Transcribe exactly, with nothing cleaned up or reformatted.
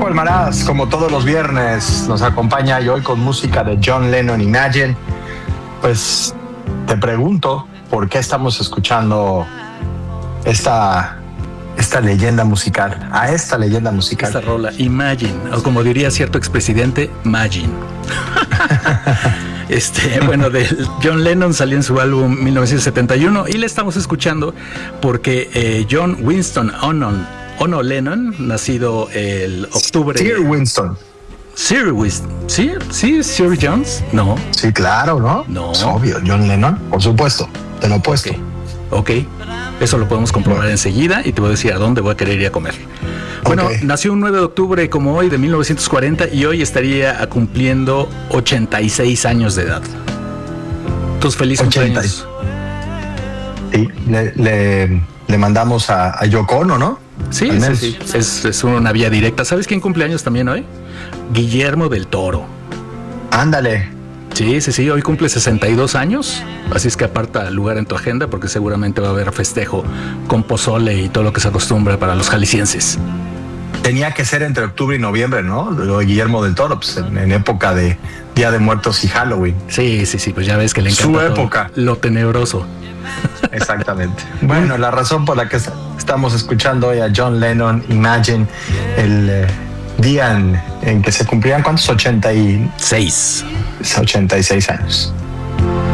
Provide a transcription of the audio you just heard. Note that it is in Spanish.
Almaraz, como todos los viernes, nos acompaña y hoy con música de John Lennon, Imagine. Pues te pregunto, ¿por qué estamos escuchando esta, esta leyenda musical, a esta leyenda musical? Esta rola, Imagine, o como diría cierto expresidente, Imagine. Este, bueno, de John Lennon salió en su álbum mil novecientos setenta y uno y le estamos escuchando porque eh, John Winston Ono, Ono Lennon, nacido el octubre... Sir Winston. Sir Winston. ¿Sí? ¿Sí? ¿Sir Jones? No. Sí, claro, ¿no? No. Es obvio, John Lennon, por supuesto, te lo he puesto. Ok, okay. Eso lo podemos comprobar bueno. enseguida y te voy a decir a dónde voy a querer ir a comer. Bueno, okay. Nació un nueve de octubre como hoy de mil novecientos cuarenta y hoy estaría cumpliendo ochenta y seis años de edad. Tus feliz ochenta. cumpleaños. Sí, le, le, le mandamos a, a Yoko Ono, ¿no? Sí, sí, sí. Es, es una vía directa. ¿Sabes quién cumpleaños también hoy? Guillermo del Toro. Ándale. Sí, sí, sí, hoy cumple sesenta y dos años, así es que aparta lugar en tu agenda porque seguramente va a haber festejo con pozole y todo lo que se acostumbra para los jaliscienses. Tenía que ser entre octubre y noviembre, ¿no? Lo de Guillermo del Toro, pues en, en época de Día de Muertos y Halloween. Sí, sí, sí, pues ya ves que le encanta su época. Lo tenebroso. Exactamente. Bueno, la razón por la que estamos escuchando hoy a John Lennon, Imagine, el... Eh, día en, en que se cumplían, ¿cuántos? ochenta y seis. ochenta y seis años.